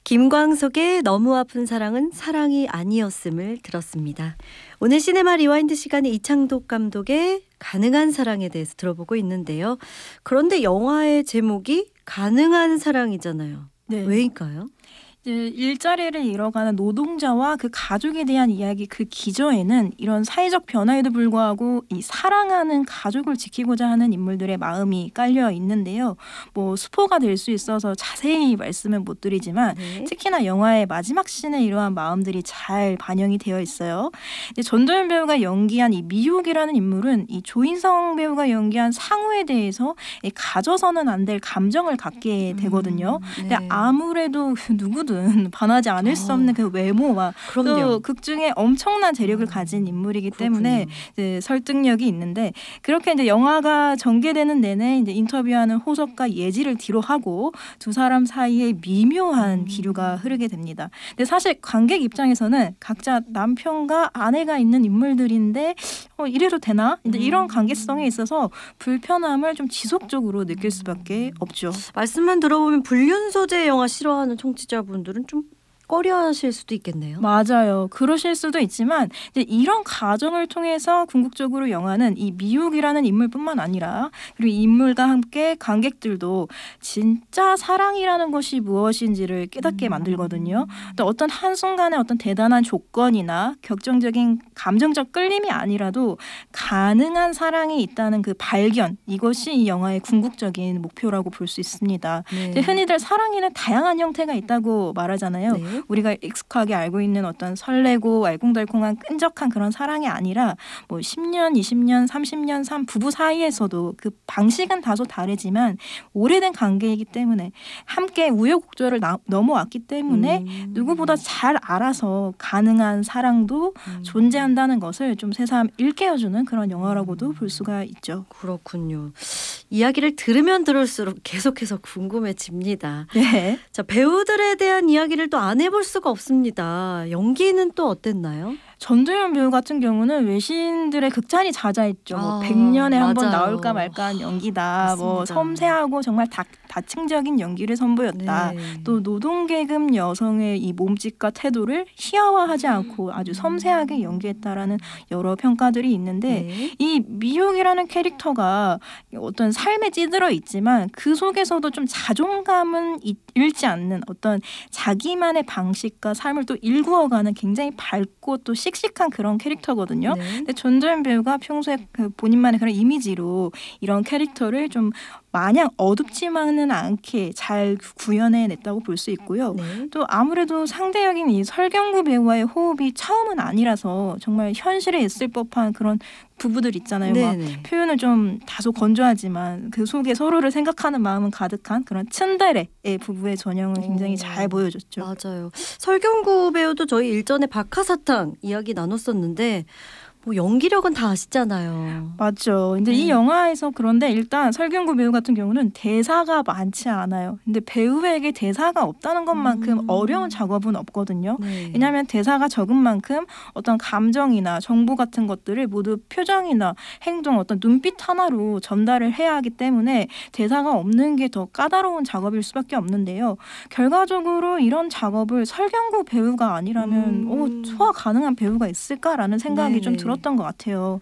김광석의 너무 아픈 사랑은 사랑이 아니었음을 들었습니다. 오늘 시네마 리와인드 시간에 이창독 감독의 가능한 사랑에 대해서 들어보고 있는데요. 그런데 영화의 제목이 가능한 사랑이잖아요. 네. 왜일까요? 일자리를 잃어가는 노동자와 그 가족에 대한 이야기 그 기저에는 이런 사회적 변화에도 불구하고 이 사랑하는 가족을 지키고자 하는 인물들의 마음이 깔려 있는데요. 스포가 될 수 있어서 자세히 말씀은 못 드리지만 특히나 영화의 마지막 씬에 이러한 마음들이 잘 반영이 되어 있어요. 전도연 배우가 연기한 이 미육이라는 인물은 이 조인성 배우가 연기한 상우에 대해서 가져서는 안 될 감정을 갖게 되거든요. 근데 아무래도 누구든 반하지 않을 수 없는 그 외모와 그럼요. 또 극중에 엄청난 재력을 가진 인물이기 때문에 이제 설득력이 있는데 그렇게 이제 영화가 전개되는 내내 이제 인터뷰하는 호석과 예지를 뒤로 하고 두 사람 사이에 미묘한 기류가 흐르게 됩니다. 근데 사실 관객 입장에서는 각자 남편과 아내가 있는 인물들인데 이래도 되나? 이제 이런 관계성에 있어서 불편함을 좀 지속적으로 느낄 수밖에 없죠. 말씀만 들어보면 불륜 소재 영화 싫어하는 청취자분들은 좀 꺼려하실 수도 있겠네요. 맞아요. 그러실 수도 있지만 이제 이런 과정을 통해서 궁극적으로 영화는 이 미육이라는 인물뿐만 아니라 그리고 이 인물과 함께 관객들도 진짜 사랑이라는 것이 무엇인지를 깨닫게 만들거든요. 또 어떤 한순간의 어떤 대단한 조건이나 격정적인 감정적 끌림이 아니라도 가능한 사랑이 있다는 그 발견, 이것이 이 영화의 궁극적인 목표라고 볼 수 있습니다. 네. 흔히들 사랑에는 다양한 형태가 있다고 말하잖아요. 네. 우리가 익숙하게 알고 있는 어떤 설레고 알콩달콩한 끈적한 그런 사랑이 아니라 10년, 20년, 30년 산 부부 사이에서도 그 방식은 다소 다르지만 오래된 관계이기 때문에 함께 우여곡절을 넘어왔기 때문에 누구보다 잘 알아서 가능한 사랑도 존재한다는 것을 좀 새삼 일깨워주는 그런 영화라고도 볼 수가 있죠. 그렇군요. 이야기를 들으면 들을수록 계속해서 궁금해집니다. 네. 자, 배우들에 대한 이야기를 또 안 해볼 수가 없습니다. 연기는 또 어땠나요? 전도연 배우 같은 경우는 외신들의 극찬이 잦아있죠. 100년에 한 번 맞아요. 나올까 말까한 연기다. 맞습니다. 섬세하고 정말 다층적인 연기를 선보였다. 네. 또 노동계급 여성의 이 몸짓과 태도를 희화화하지 않고 아주 섬세하게 연기했다라는 여러 평가들이 있는데 네. 이 미육이라는 캐릭터가 어떤 삶에 찌들어 있지만 그 속에서도 좀 자존감은 잃지 않는 어떤 자기만의 방식과 삶을 또 일구어가는 굉장히 밝고 또 씩씩한 그런 캐릭터거든요. 네. 근데 전도연 배우가 평소에 그 본인만의 그런 이미지로 이런 캐릭터를 좀 마냥 어둡지만은 않게 잘 구현해냈다고 볼 수 있고요. 네. 또 아무래도 상대 역인 이 설경구 배우와의 호흡이 처음은 아니라서 정말 현실에 있을 법한 그런 부부들 있잖아요. 네네. 표현을 좀 다소 건조하지만 그 속에 서로를 생각하는 마음은 가득한 그런 츤데레의 부부의 전형을 굉장히 잘 보여줬죠. 맞아요. 설경구 배우도 저희 일전에 박하사탕 이야기 나눴었는데 연기력은 다 아시잖아요. 맞죠. 근데 이 영화에서 그런데 일단 설경구 배우 같은 경우는 대사가 많지 않아요. 근데 배우에게 대사가 없다는 것만큼 어려운 작업은 없거든요. 네. 왜냐하면 대사가 적은 만큼 어떤 감정이나 정보 같은 것들을 모두 표정이나 행동, 어떤 눈빛 하나로 전달을 해야 하기 때문에 대사가 없는 게 더 까다로운 작업일 수밖에 없는데요. 결과적으로 이런 작업을 설경구 배우가 아니라면 소화 가능한 배우가 있을까라는 생각이 좀 들었던 것 같아요.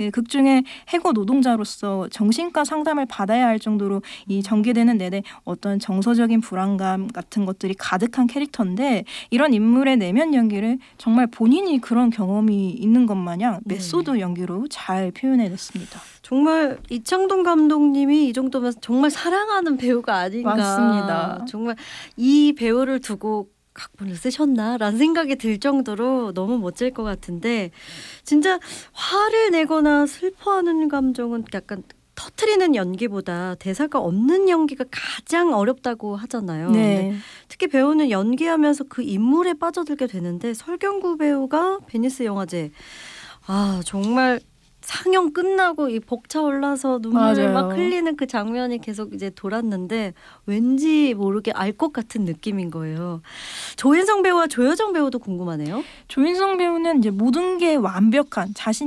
극중에 해고 노동자로서 정신과 상담을 받아야 할 정도로 이 전개되는 내내 어떤 정서적인 불안감 같은 것들이 가득한 캐릭터인데 이런 인물의 내면 연기를 정말 본인이 그런 경험이 있는 것 마냥 메소드 연기로 잘 표현해냈습니다. 정말 이창동 감독님이 이 정도면 정말 사랑하는 배우가 아닌가. 맞습니다. 정말 이 배우를 두고 각본을 쓰셨나라는 생각이 들 정도로 너무 멋질 것 같은데 진짜 화를 내거나 슬퍼하는 감정은 약간 터트리는 연기보다 대사가 없는 연기가 가장 어렵다고 하잖아요. 네. 특히 배우는 연기하면서 그 인물에 빠져들게 되는데 설경구 배우가 베니스 영화제 정말 상영 끝나고 이 벅차올라서 눈물을 막 흘리는 그 장면이 계속 이제 돌았는데 왠지 모르게 알 것 같은 느낌인 거예요. 조인성 배우와 조여정 배우도 궁금하네요. 조인성 배우는 이제 모든 게 완벽한 자신